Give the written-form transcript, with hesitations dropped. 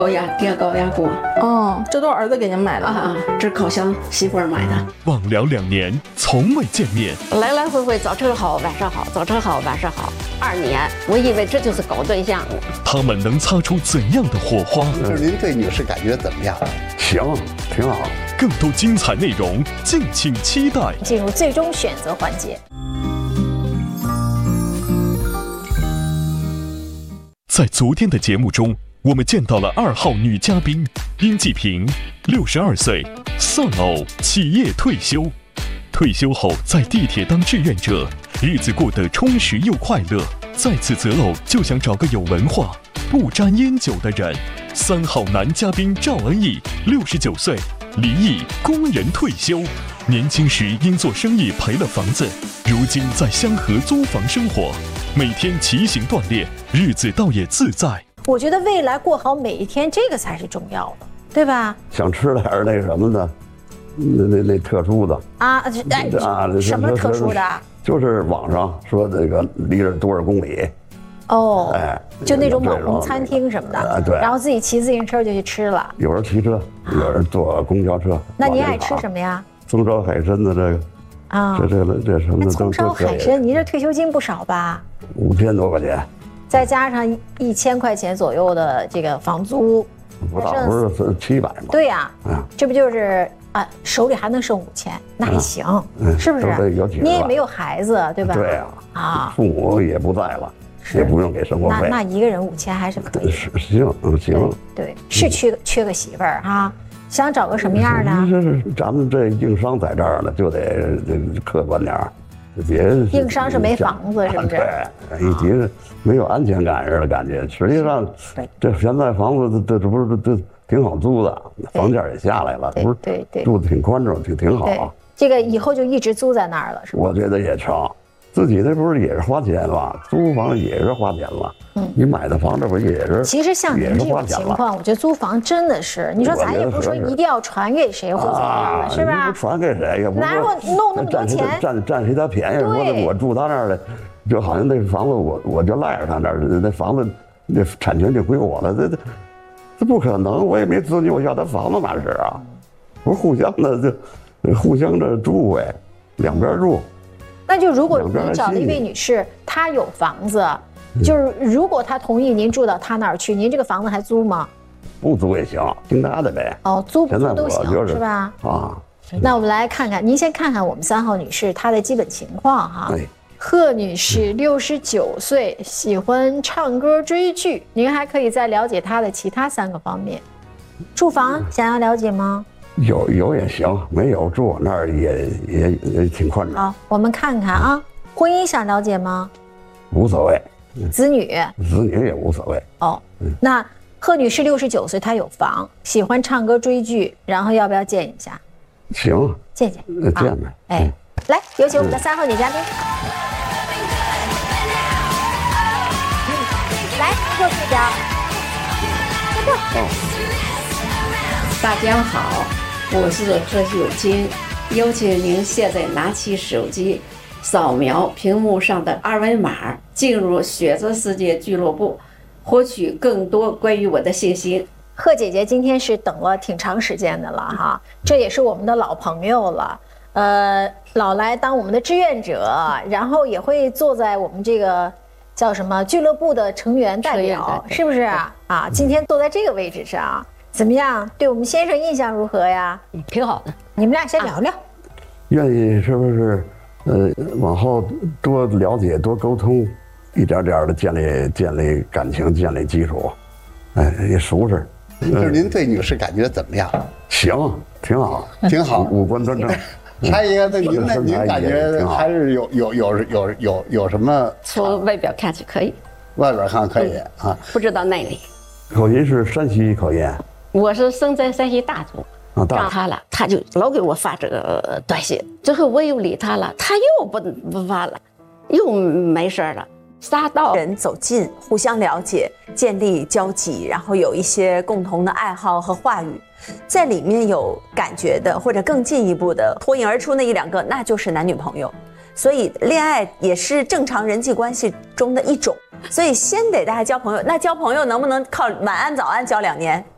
高压电高压锅。 哦，这都是儿子给您买的啊，这是烤箱媳妇儿买的。 忘了2年，从未见面， 来来回回早晨好，晚上好，早晨好，晚上好。2年，我以为这就是搞对象。 他们能擦出怎样的火花？ 就是您对女士感觉怎么样？ 行，挺好。 更多精彩内容，敬请期待。 进入最终选择环节。 在昨天的节目中，我们见到了2号女嘉宾殷继平，62岁，丧偶，企业退休。退休后在地铁当志愿者，日子过得充实又快乐。再次择偶就想找个有文化、不沾烟酒的人。3号男嘉宾赵恩义，69岁，离异，工人退休。年轻时因做生意赔了房子，如今在香河租房生活，每天骑行锻炼，日子倒也自在。 我觉得未来过好每一天，这个才是重要的，对吧？ 想吃点那什么的，那特殊的啊，什么特殊的？ 就是网上说那个离着多少公里。 哦，就那种网红餐厅什么的， 对， 然后自己骑自行车就去吃了。 有人骑车，有人坐公交车。 那您爱吃什么呀？ 葱烧海参的这个啊，这什么的都。 葱烧海参，您这退休金不少吧 ？5000多块钱， 再加上1000块钱左右的这个房租， 不是700吗？ 对呀，这不就是啊，手里还能剩5000，那还行，是不是？你也没有孩子，对吧？ 对啊，父母也不在了。也不用给生活费， 那一个人5000还是可以。 行， 对，是缺个媳妇儿哈，想找个什么样的？ 是咱们这硬伤在这儿呢，就得客观点儿，别硬伤是没房子，是不是？ 对，一提没有安全感似的感觉。实际上，这现在房子这不是这挺好租的，房价也下来了，不是？ 对， 住的挺宽敞，挺好。 这个以后就一直租在那儿了，是吧？ 我觉得也成。自己那不是也是花钱吗？租房也是花钱了。你买的房这不也是？ 其实像您这种情况，我觉得租房真的是，你说咱也不是说一定要传给谁或怎么样的，是吧？ 不传给谁，也不哪有弄那么多钱？ 占谁的便宜？说我住他那儿的，就好像那房子我就赖着他那儿，那房子那产权就归我了，这不可能，我也没子女，我要他房子嘛是啊，不是互相的就互相的住呗，两边住。 那就如果您找的一位女士，她有房子，就是如果她同意您住到她那儿去，您这个房子还租吗？ 不租也行，听她的呗。 哦，租不租都行，是吧？啊，那我们来看看，您先看看我们3号女士她的基本情况哈。贺女士69岁，喜欢唱歌追剧，您还可以再了解她的其他3个方面。住房想要了解吗？ 有也行，没有住我那儿也挺宽敞。 好，我们看看啊，婚姻想了解吗？ 无所谓。 子女也无所谓。 哦，那贺女士69岁，她有房，喜欢唱歌追剧，然后要不要见一下？ 行， 见呗。 哎，来，有请我们的3号女嘉宾。来，过去点。 大家好。我是何秀金，有请您现在拿起手机，扫描屏幕上的2维码，进入选择世界俱乐部，获取更多关于我的信息。 贺姐姐今天是等了挺长时间的了哈，这也是我们的老朋友了，老来当我们的志愿者，然后也会坐在我们这个叫什么俱乐部的成员代表，是不是啊？今天坐在这个位置上。怎么样？对我们先生印象如何呀？ 挺好的。 你们俩先聊聊。 愿意是不是？往后多了解、多沟通，一点点的建立感情、建立基础，也熟识。 就是您对女士感觉怎么样？ 行，挺好， 挺好， 五官端正。 还有一个，对您感觉还是有什么？ 从外表看去可以， 外表看可以啊， 不知道内里。 口音是山西口音。 我是生在山西大同，长他了，他就老给我发这个短信，最后我又理他了，他又不发了，又没事了。撒到人走近，互相了解，建立交集，然后有一些共同的爱好和话语，在里面有感觉的或者更进一步的脱颖而出那1-2个，那就是男女朋友。所以恋爱也是正常人际关系中的一种，所以先得大家交朋友。那交朋友能不能靠晚安早安交2年？